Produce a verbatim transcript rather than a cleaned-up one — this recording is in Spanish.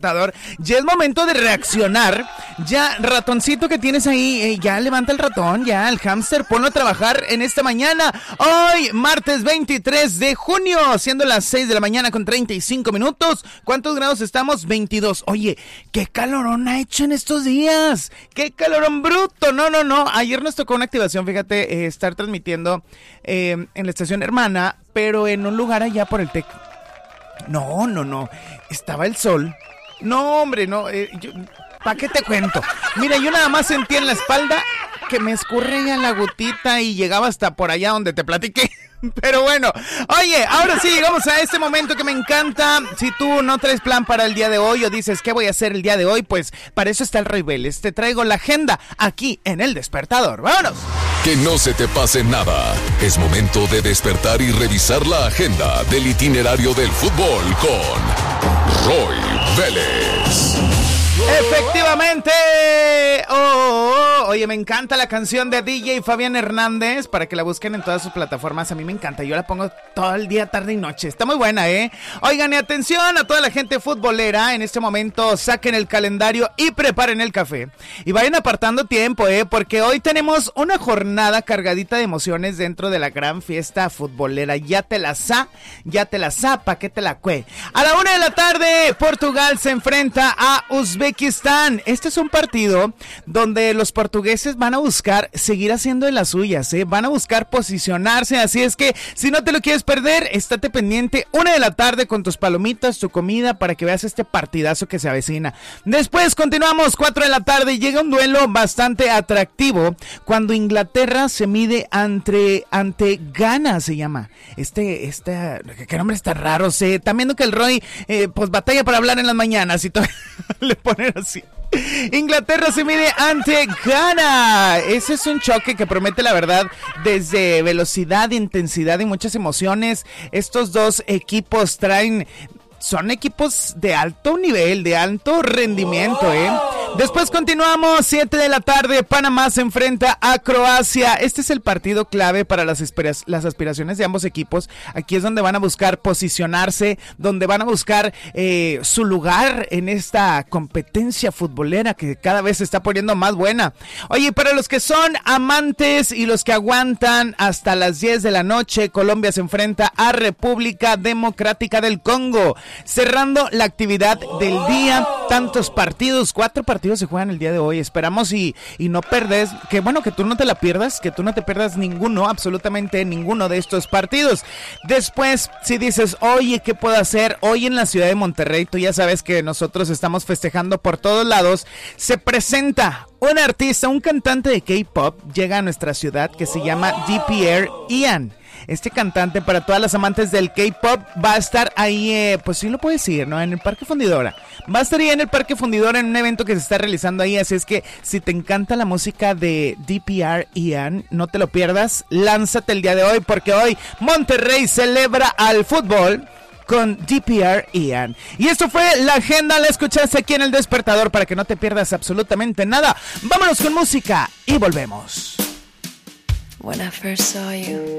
Ya es momento de reaccionar. Ya, ratoncito que tienes ahí, eh, ya levanta el ratón, ya, el hámster, ponlo a trabajar en esta mañana. Hoy, martes veintitrés de junio, siendo las seis de la mañana con treinta y cinco minutos. ¿Cuántos grados estamos? veintidós. Oye, qué calorón ha hecho en estos días. Qué calorón bruto. No, no, no. Ayer nos tocó una activación, fíjate, eh, estar transmitiendo eh, en la estación hermana, pero en un lugar allá por el T E C. No, no, no. Estaba el sol. No, hombre, no, eh, ¿para qué te cuento? Mira, yo nada más sentía en la espalda que me escurría la gotita y llegaba hasta por allá donde te platiqué. Pero bueno, oye, ahora sí llegamos a este momento que me encanta. Si tú no traes plan para el día de hoy o dices, ¿qué voy a hacer el día de hoy? Pues para eso está el Rey Vélez. Te traigo la agenda aquí en El Despertador. ¡Vámonos! Que no se te pase nada. Es momento de despertar y revisar la agenda del itinerario del fútbol con Roy Vélez. Efectivamente. Oh, oh, oh. Oye, me encanta la canción de D J Fabián Hernández, para que la busquen en todas sus plataformas. A mí me encanta, yo la pongo todo el día, tarde y noche. Está muy buena, ¿eh? Oigan, y atención a toda la gente futbolera. En este momento saquen el calendario y preparen el café. Y vayan apartando tiempo, ¿eh? Porque hoy tenemos una jornada cargadita de emociones dentro de la gran fiesta futbolera. Ya te la sa, ya te la sa, pa' que te la cue. A la una de la tarde, Portugal se enfrenta a Uzbekistán. Este es un partido donde los portugueses van a buscar seguir haciendo de las suyas, ¿eh? Van a buscar posicionarse, así es que si no te lo quieres perder, estate pendiente, una de la tarde con tus palomitas, tu comida, para que veas este partidazo que se avecina. Después continuamos, cuatro de la tarde, llega un duelo bastante atractivo cuando Inglaterra se mide ante, ante Ghana, se llama. Este, este, qué nombre está raro, sé. También viendo que el Roy, eh, pues batalla para hablar en las mañanas y todo, le pone así. Inglaterra se mide ante Ghana. Ese es un choque que promete, la verdad, desde velocidad, intensidad y muchas emociones. Estos dos equipos traen... Son equipos de alto nivel, de alto rendimiento, ¿eh? Después continuamos, siete de la tarde, Panamá se enfrenta a Croacia. Este es el partido clave para las, espera- las aspiraciones de ambos equipos. Aquí es donde van a buscar posicionarse, donde van a buscar eh, su lugar en esta competencia futbolera que cada vez se está poniendo más buena. Oye, para los que son amantes y los que aguantan hasta las diez de la noche, Colombia se enfrenta a República Democrática del Congo. Cerrando la actividad del día, tantos partidos, cuatro partidos se juegan el día de hoy. Esperamos y, y no perdes, que bueno, que tú no te la pierdas, que tú no te pierdas ninguno, absolutamente ninguno de estos partidos. Después, si dices, oye, ¿qué puedo hacer? Hoy en la ciudad de Monterrey, tú ya sabes que nosotros estamos festejando por todos lados, se presenta un artista, un cantante de K-pop, llega a nuestra ciudad que se llama D P R Ian. Este cantante, para todas las amantes del K-pop, va a estar ahí, eh, pues sí lo puedes decir, ¿no? En el Parque Fundidora. Va a estar ahí en el Parque Fundidora en un evento que se está realizando ahí. Así es que si te encanta la música de D P R Ian, no te lo pierdas. Lánzate el día de hoy, porque hoy Monterrey celebra al fútbol con D P R Ian. Y esto fue la agenda, la escuchaste aquí en El Despertador para que no te pierdas absolutamente nada. Vámonos con música y volvemos. When I first saw you